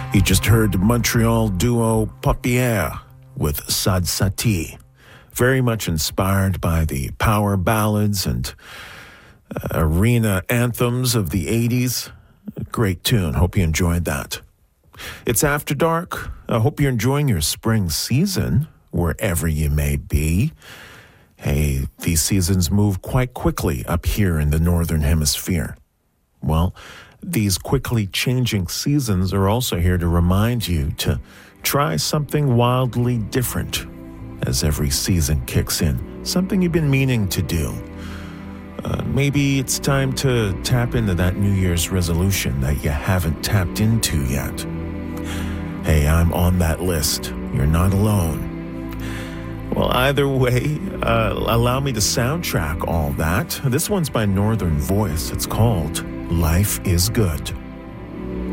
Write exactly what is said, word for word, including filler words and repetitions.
You just heard Montreal duo Paupières with Sad Sati, very much inspired by the power ballads and uh, arena anthems of the eighties. Great tune. Hope you enjoyed that. It's After Dark. I hope you're enjoying your spring season, wherever you may be. Hey, these seasons move quite quickly up here in the Northern Hemisphere. Well, these quickly changing seasons are also here to remind you to try something wildly different as every season kicks in, something you've been meaning to do. Uh, maybe it's time to tap into that New Year's resolution that you haven't tapped into yet. Hey, I'm on that list. You're not alone. Well, either way, uh, allow me to soundtrack all that. This one's by Northern Voice. It's called Life is Good.